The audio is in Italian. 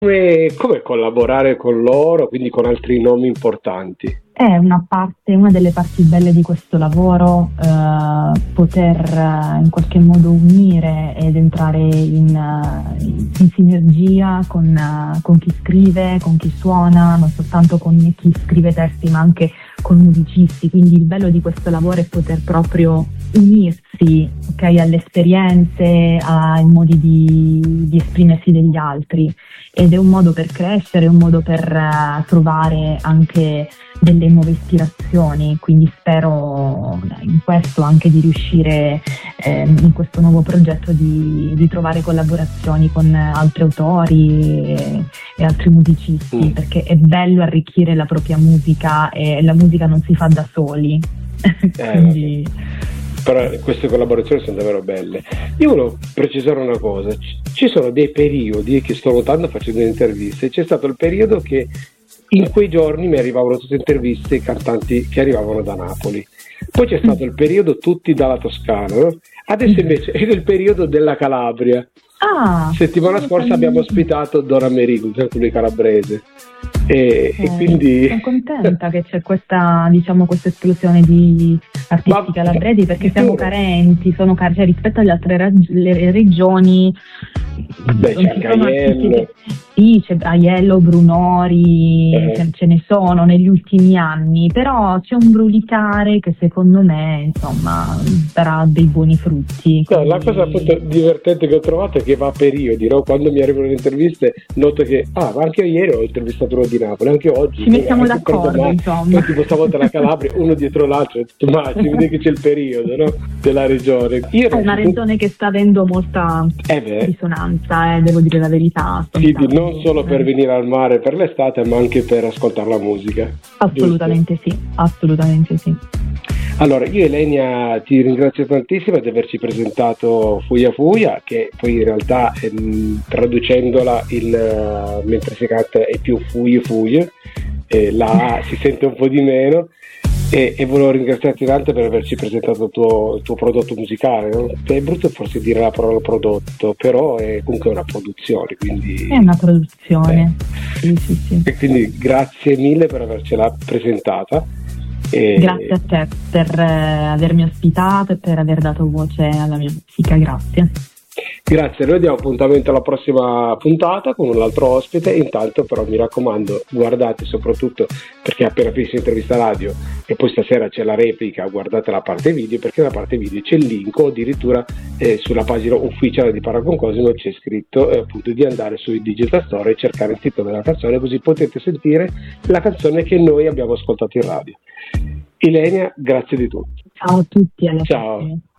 Come collaborare con loro, quindi con altri nomi importanti? È una delle parti belle di questo lavoro, poter in qualche modo unire ed entrare in sinergia con chi scrive, con chi suona, non soltanto con chi scrive testi ma anche con musicisti, quindi il bello di questo lavoro è poter proprio unirsi, okay, alle esperienze, ai modi di esprimersi degli altri, ed è un modo per crescere, un modo per trovare anche delle nuove ispirazioni, quindi spero in questo anche di riuscire in questo nuovo progetto di trovare collaborazioni con altri autori e altri musicisti, perché è bello arricchire la propria musica e la musica non si fa da soli. Quindi... Però queste collaborazioni sono davvero belle. Io volevo precisare una cosa: ci sono dei periodi che sto notando facendo le interviste. C'è stato il periodo che in quei giorni mi arrivavano tutte interviste ai cantanti che arrivavano da Napoli, poi c'è stato il periodo tutti dalla Toscana, no? Adesso invece è il periodo della Calabria. Settimana scorsa abbiamo ospitato Dora Merigo, lui calabrese, e quindi sono contenta che c'è questa esplosione di artisti calabresi, perché siamo carenti, cioè, rispetto alle altre le regioni. Beh, c'è anche Aiello. Sì, c'è Aiello, Brunori, ce ne sono negli ultimi anni, però c'è un brulicare che secondo me insomma darà dei buoni frutti. No, la cosa appunto divertente che ho trovato è che va a periodi, no? Quando mi arrivano le interviste noto che ma anche ieri ho intervistato uno di Napoli, anche oggi ci mettiamo d'accordo, insomma. Poi tipo stavolta la Calabria, uno dietro l'altro, ma si vede che c'è il periodo, no? Della regione. È una regione che sta avendo molta risonanza, devo dire la verità. Sì, non solo per venire al mare per l'estate, ma anche per ascoltare la musica. Assolutamente giusto? Sì, assolutamente sì. Allora, io Elenia ti ringrazio tantissimo di averci presentato Fuia Fuia, che poi in realtà traducendola mentre si canta è più Fuie Fuie, la A si sente un po' di meno, e volevo ringraziarti tanto per averci presentato il tuo prodotto musicale, no? È brutto forse dire la parola prodotto, però è comunque una produzione, quindi... È una produzione, sì. E quindi grazie mille per avercela presentata. Grazie a te per avermi ospitato e per aver dato voce alla mia musica, grazie. Grazie, noi diamo appuntamento alla prossima puntata con un altro ospite. Intanto però mi raccomando, guardate, soprattutto perché appena finito l'intervista radio e poi stasera c'è la replica, guardate la parte video, perché nella parte video c'è il link, o addirittura sulla pagina ufficiale di Paragon Cosimo c'è scritto appunto di andare sui Digital Store e cercare il titolo della canzone, così potete sentire la canzone che noi abbiamo ascoltato in radio. Ilenia, grazie di tutto. Ciao a tutti, alla Ciao. prossima.